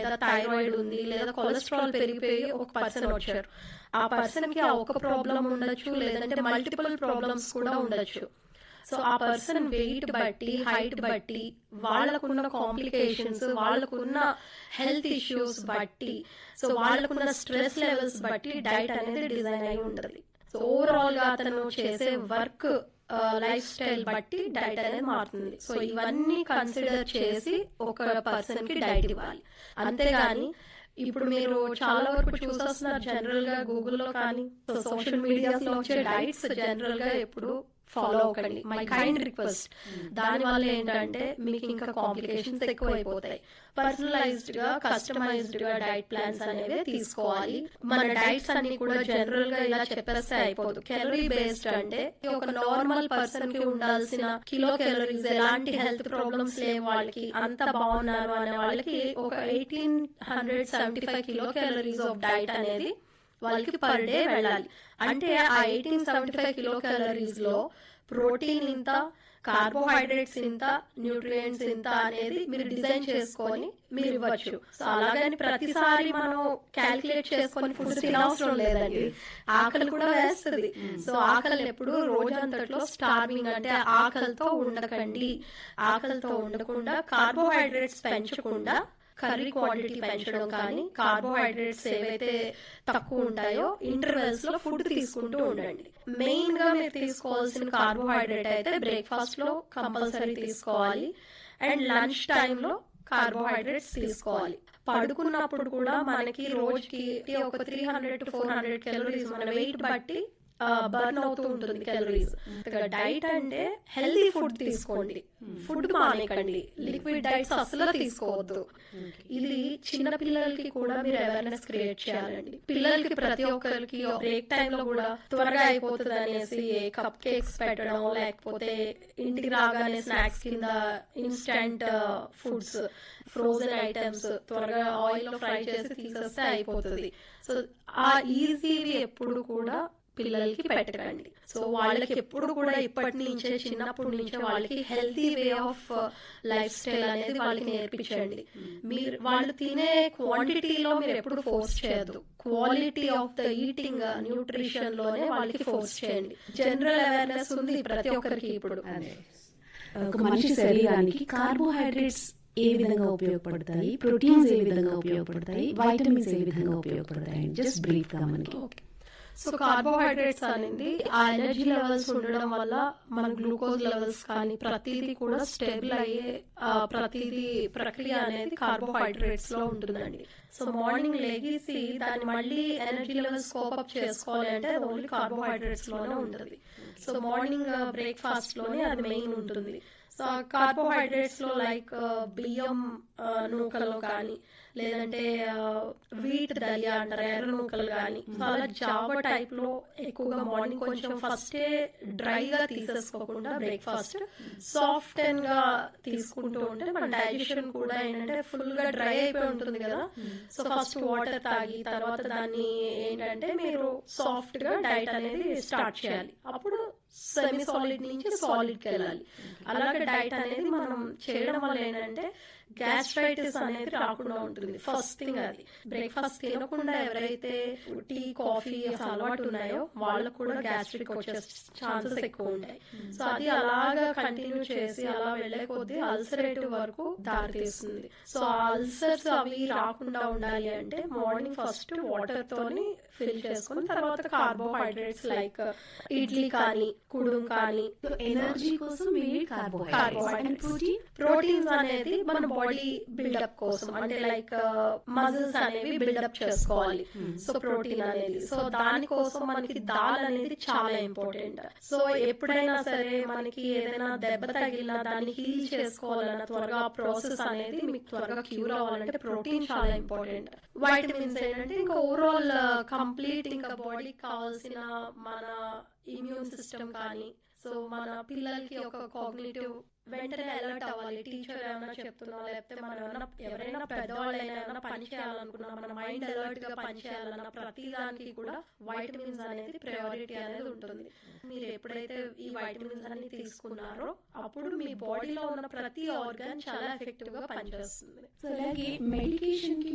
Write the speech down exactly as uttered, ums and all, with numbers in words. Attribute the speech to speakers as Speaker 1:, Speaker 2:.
Speaker 1: లేదా థైరాయిడ్ ఉంది లేదా కొలెస్ట్రాల్ పెరిగిపోయి ఒక పర్సన్ వచ్చారు. ఆ పర్సన్ కి ఆ ఒక ప్రాబ్లం ఉండొచ్చు, లేదంటే మల్టిపుల్ ప్రాబ్లమ్స్ కూడా ఉండొచ్చు. సో ఆ పర్సన్ వెయిట్ బట్టి, హైట్ బట్టి, వాళ్ళకున్న కాంప్లికేషన్స్, వాళ్ళకున్న హెల్త్ ఇష్యూస్ బట్టి, సో వాళ్ళకున్న స్ట్రెస్ లెవెల్స్ బట్టి డైట్ అనేది డిజైన్ అయి ఉంటుంది. సో ఓవరాల్ గా అతను చేసే వర్క్, లైఫ్ స్టైల్ బట్టి డైట్ అనేది మారుతుంది. సో ఇవన్నీ కన్సిడర్ చేసి ఒక పర్సన్ కి డైట్ ఇవ్వాలి. అంతేగాని ఇప్పుడు మీరు చాలా వరకు చూసొస్తున్నారు జనరల్ గా గూగుల్లో కానీ సోషల్ మీడియాస్ లో వచ్చే డైట్స్ జనరల్ గా ఎప్పుడు ఫాలో అవ్వకండి. My kind request. దాని వల్ల ఏంటంటే మీకు ఇంకా కాంప్లికేషన్స్ ఎక్కువ అయిపోతాయి. పర్సనలైజ్డ్ గా, కస్టమైజ్డ్ గా డైట్ ప్లాన్స్ అనేవి తీసుకోవాలి. మన డైట్స్ అన్ని కూడా జనరల్ గా ఇలా చెప్పేస్తే అయిపోదు. క్యాలరీ బేస్డ్ అంటే ఒక నార్మల్ పర్సన్ కి ఉండాల్సిన కిలో క్యాలరీస్, ఎలాంటి హెల్త్ ప్రాబ్లమ్స్ లేని వాళ్ళకి, అంత బాగున్నారు అనే వాళ్ళకి ఒక eighteen hundred seventy five kilo calories of diet అనేది వాళ్ళకి పర్ డే వెళ్ళాలి. అంటే ఆ eighteen seventy five kilo calories లో ప్రోటీన్ ఇంత, కార్బోహైడ్రేట్స్ ఇంత, న్యూట్రియంట్స్ ఇంత అనేది మీరు డిజైన్ చేసుకొని మీరు ఇవ్వచ్చు. సో అలాగని ప్రతిసారి మనం క్యాల్కులేట్ చేసుకొని ఫుడ్ తినవసరం లేదండి. ఆకలి కూడా వేస్తుంది. సో ఆకలి ఎప్పుడు రోజంతట్లో స్టార్వింగ్ అంటే ఆకలితో ఉండకండి. ఆకలితో ఉండకుండా కార్బోహైడ్రేట్స్ పెంచకుండా కర్రీ క్వాంటిటీ పెంచడం కానీ, కార్బోహైడ్రేట్స్ ఏవైతే తక్కువ ఉంటాయో ఇంటర్వెల్స్ లో ఫుడ్ తీసుకుంటూ ఉండండి. మెయిన్ గా మీరు తీసుకోవాల్సిన కార్బోహైడ్రేట్ అయితే బ్రేక్ఫాస్ట్ లో కంపల్సరీ తీసుకోవాలి, అండ్ లంచ్ టైంలో కార్బోహైడ్రేట్స్ తీసుకోవాలి. పడుకున్నప్పుడు కూడా మనకి రోజుకి ఒక three hundred to four hundred calories మన వెయిట్ బట్టి బర్న్ అవుతూ ఉంటుంది క్యాలరీస్. డైట్ అంటే హెల్దీ ఫుడ్ తీసుకోండి, ఫుడ్ మానేకండి, లిక్విడ్ డైట్స్ అసలు తీసుకోవద్దు. ఇది చిన్న పిల్లలకి కూడా మీరు అవేర్నెస్ క్రియేట్ చేయాలండి. పిల్లలకి ప్రతి ఒక్కరికి బ్రేక్ టైమ్ లో కూడా త్వరగా అయిపోతుంది అనేసి కప్ కేక్స్ పెట్టడం, లేకపోతే ఇంటికి రాగానే స్నాక్స్ కింద ఇన్స్టంట్ ఫుడ్స్, ఫ్రోజన్ ఐటమ్స్ త్వరగా ఆయిల్ లో ఫ్రై చేసి తీసేస్తే అయిపోతుంది. సో ఆ ఈజీవి ఎప్పుడు కూడా పిల్లలకి పెట్టకండి. సో వాళ్ళకి ఎప్పుడు కూడా ఇప్పటి నుంచే, చిన్నప్పటి నుంచే వాళ్ళకి healthy way of life style అనేది వాళ్ళకి నేర్పించండి. మీరు వాళ్ళు తినే క్వాంటిటీలో మీరు ఎప్పుడు ఫోర్స్ చేయొద్దు. Quality of the eating, nutrition లోనే వాళ్ళకి ఫోర్స్ చేయండి. జనరల్ అవేర్నెస్ ఉంది ప్రతి ఒక్కరికి ఇప్పుడు.
Speaker 2: ఒక మనిషి శరీరానికి కార్బోహైడ్రేట్స్ ఏ విధంగా ఉపయోగపడతాయి, ప్రోటీన్స్ ఏ విధంగా ఉపయోగపడతాయి, వైటమిన్స్ ఏ విధంగా ఉపయోగపడతాయి, జస్ట్ బ్రీఫ్ గా మనకి.
Speaker 1: సో కార్బోహైడ్రేట్స్ అనేది ఆ ఎనర్జీ లెవెల్స్ ఉండడం వల్ల మన గ్లూకోజ్ లెవెల్స్ కానీ ప్రతిదీ కూడా స్టేబుల్ అయ్యే ప్రతిదీ ప్రక్రియ అనేది కార్బోహైడ్రేట్స్ లో ఉంటుందండి. సో మార్నింగ్ లెగిసి దాన్ని మళ్ళీ ఎనర్జీ లెవెల్స్ కోపప్ చేసుకోవాలి అంటే ఓన్లీ కార్బోహైడ్రేట్స్ లోనే ఉంటుంది. సో మార్నింగ్ బ్రేక్ఫాస్ట్ లోనే అది మెయిన్ ఉంటుంది. సో కార్బోహైడ్రేట్స్ లో లైక్ బియ్యం నూకలు కానీ, లేదంటే వీట్ దలియా అంటారు, ఎర్ర నూకలు కానీ, అలా జావ టైప్ లో ఎక్కువగా మార్నింగ్ కొంచెం ఫస్టే డ్రైగా తీసేసుకోకుండా బ్రేక్ఫాస్ట్ సాఫ్ట్ అండ్ గా తీసుకుంటూ ఉంటే మన డైజెషన్ కూడా ఏంటంటే ఫుల్ గా డ్రై అయిపోయి ఉంటుంది కదా. సో ఫస్ట్ వాటర్ తాగి తర్వాత దాన్ని ఏంటంటే మీరు సాఫ్ట్ గా డైట్ అనేది స్టార్ట్ చేయాలి. అప్పుడు సెమీ సాలిడ్ నుంచి సాలిడ్ కి వెళ్ళాలి. అలాగే డైట్ అనేది మనం చేయడం వల్ల ఏంటంటే గ్యాస్ట్రైటిస్ అనేది రాకుండా ఉంటుంది. ఫస్ట్ థింగ్ అది. బ్రేక్ఫాస్ట్ తినకుండా ఎవరైతే టీ, కాఫీ అలవాటు ఉన్నాయో వాళ్ళకు కూడా గ్యాస్ట్రిక్ వచ్చే ఛాన్సెస్ ఎక్కువ ఉంటాయి. సో అది అలాగా కంటిన్యూ చేసి అలా వెళ్లే కొద్దీ అల్సరేటివ్ వరకు దారితీస్తుంది. సో ఆ అల్సర్స్ అవి రాకుండా ఉండాలి అంటే మార్నింగ్ ఫస్ట్ వాటర్ తోని ఫిల్ చేసుకుని తర్వాత కార్బోహైడ్రేట్స్ లైక్ ఇడ్లీ కానీ, కుడుం కానీ.
Speaker 2: ఎనర్జీ కోసం కార్బోహైడ్రేట్స్,
Speaker 1: ప్రోటీన్స్ అనేది మన బాడీ బిల్డప్ కోసం, అంటే లైక్ మజిల్స్ అనేవి బిల్డప్ చేసుకోవాలి. సో ప్రోటీన్ అనేది, సో దానికోసం మనకి దాల్ అనేది చాలా ఇంపార్టెంట్. సో ఎప్పుడైనా సరే మనకి ఏదైనా దెబ్బ తగిలినా దాన్ని హీల్ చేసుకోవాలన్న త్వరగా ప్రాసెస్ అనేది మీకు త్వరగా క్యూర్ అవ్వాలంటే ప్రోటీన్ చాలా ఇంపార్టెంట్. వైటమిన్స్ ఏంటంటే ఇంకా ఓవరాల్ కంప్లీట్ ఇంకా బాడీకి కావాల్సిన మన ఇమ్యూన్ సిస్టమ్ కానీ, సో మన పిల్లలకి ఒక కాగ్నిటివ్ వెంటనే అలర్ట్ అవ్వాలి. టీచర్ ఏమైనా చెప్తున్నా, లేకపోతే మనం ఏమైనా ఎవరైనా పెద్దవాళ్ళైనా ఏమైనా పని చేయాలనుకున్నా, మన మైండ్ అలర్ట్ గా పని చేయాలన్నా ప్రతి దానికి కూడా వైటమిన్స్ అనేది ప్రయారిటీ అనేది ఉంటుంది. మీరు ఎప్పుడైతే ఈ వైటమిన్స్ అన్ని తీసుకున్నారో అప్పుడు మీ బాడీలో ఉన్న ప్రతి ఆర్గాన్ చాలా ఎఫెక్టివ్ గా పనిచేస్తుంది.
Speaker 2: సో అలాగే మెడికేషన్ కి